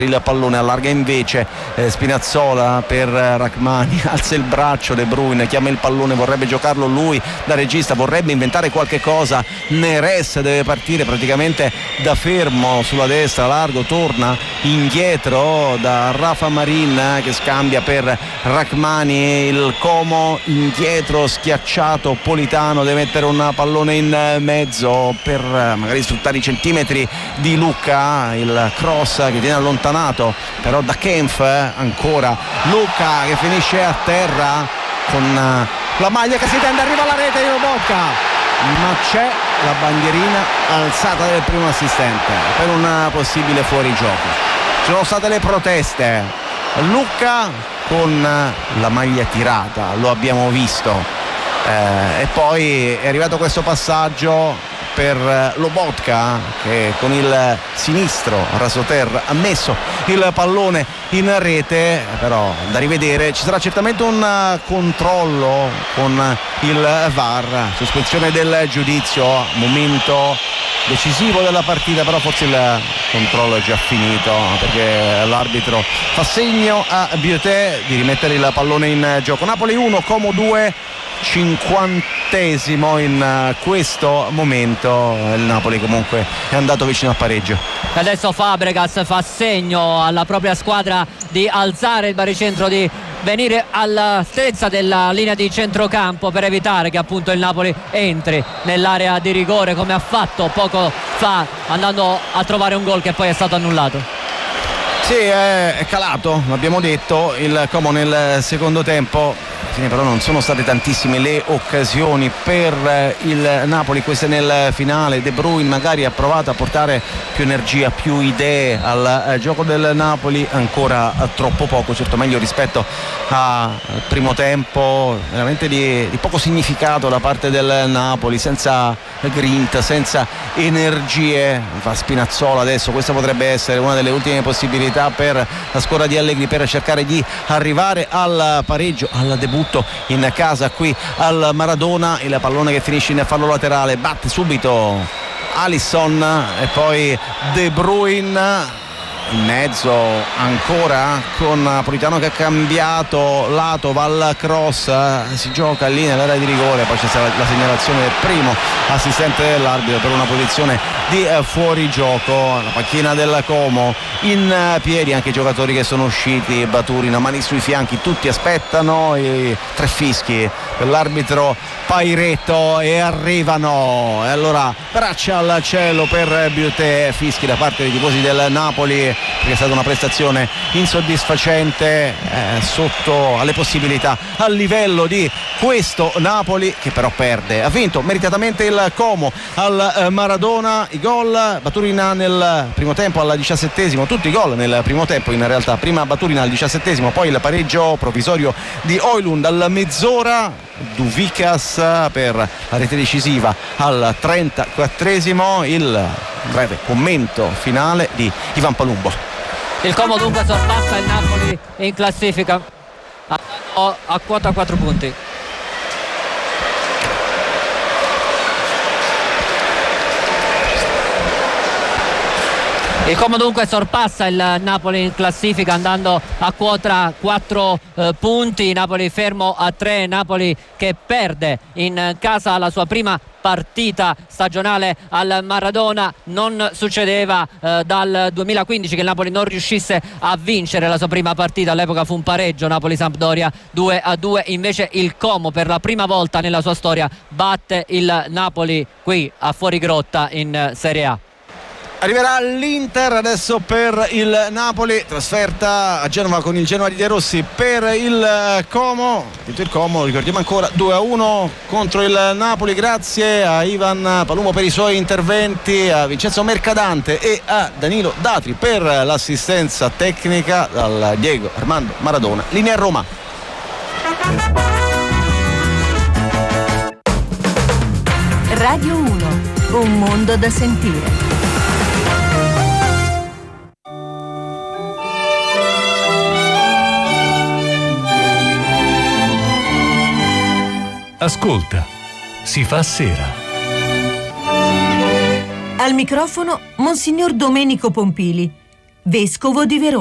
il pallone, allarga invece Spinazzola per Rachmani, alza il braccio De Bruyne, chiama il pallone, vorrebbe giocarlo lui da regista, vorrebbe inventare qualche cosa. Neres deve partire praticamente da fermo sulla destra, largo, torna indietro da Rafa Marin che scambia per Rachmani, il Como indietro schiacciato, Politano deve mettere un pallone in mezzo per magari sfruttare i centimetri di Lucca, il cross che viene allontanato però da Kempf, ancora Lucca che finisce a terra con la maglia che si tende, arriva alla rete di Lobotka, ma c'è la bandierina alzata del primo assistente per un possibile fuorigioco. Ci sono state le proteste, Lucca con la maglia tirata, lo abbiamo visto, e poi è arrivato questo passaggio per Lobotka che con il sinistro rasoterra ha messo il pallone in rete, però da rivedere. Ci sarà certamente un controllo con il VAR, sospensione del giudizio, momento decisivo della partita, però forse il controllo è già finito perché l'arbitro fa segno a Biotet di rimettere il pallone in gioco. Napoli 1, Como 2, 50esimo in questo momento. Il Napoli comunque è andato vicino al pareggio. Adesso Fabregas fa segno alla propria squadra di alzare il baricentro, di venire all'altezza della linea di centrocampo per evitare che appunto il Napoli entri nell'area di rigore come ha fatto poco fa, andando a trovare un gol che poi è stato annullato. Sì, è calato, l'abbiamo detto, il Como nel secondo tempo. Però non sono state tantissime le occasioni per il Napoli, queste nel finale. De Bruyne magari ha provato a portare più energia, più idee al gioco del Napoli, ancora troppo poco, certo meglio rispetto al primo tempo, veramente di poco significato da parte del Napoli, senza grinta, senza energie. Va Spinazzola adesso, questa potrebbe essere una delle ultime possibilità per la squadra di Allegri per cercare di arrivare al pareggio, al debutto in casa qui al Maradona. Il pallone che finisce in fallo laterale, batte subito Alisson e poi De Bruyne in mezzo ancora con Politano che ha cambiato lato, va al cross, si gioca lì nell'area di rigore, poi c'è stata la segnalazione del primo assistente dell'arbitro per una posizione di fuorigioco. La panchina del Como in piedi, anche i giocatori che sono usciti, Baturina, mani sui fianchi, tutti aspettano i tre fischi per l'arbitro Pairetto e arrivano, e allora braccia al cielo per Biotet, fischi da parte dei tifosi del Napoli perché è stata una prestazione insoddisfacente, sotto alle possibilità, al livello di questo Napoli che però perde. Ha vinto meritatamente il Como al Maradona. I gol, Baturina nel primo tempo al 17esimo, tutti i gol nel primo tempo in realtà, prima Baturina al 17esimo, poi il pareggio provvisorio di Højlund al mezz'ora, Duvikas per la rete decisiva al 34esimo, il breve commento finale di Ivan Palumbo. Il Como dunque sorpassa il Napoli in classifica a quota 4 punti. Il Como dunque sorpassa il Napoli in classifica andando a quota 4 punti. Napoli fermo a 3, Napoli che perde in casa la sua prima partita stagionale al Maradona. Non succedeva dal 2015 che il Napoli non riuscisse a vincere la sua prima partita, all'epoca fu un pareggio Napoli-Sampdoria 2-2, invece il Como per la prima volta nella sua storia batte il Napoli qui a Fuorigrotta in Serie A. Arriverà l'Inter adesso per il Napoli, trasferta a Genova con il Genoa di De Rossi per il Como. Il Como, ricordiamo ancora, 2-1 contro il Napoli, grazie a Ivan Palumbo per i suoi interventi, a Vincenzo Mercadante e a Danilo Datri per l'assistenza tecnica, dal Diego Armando Maradona. Linea Roma. Radio 1, un mondo da sentire. Ascolta, si fa sera. Al microfono Monsignor Domenico Pompili, vescovo di Verona.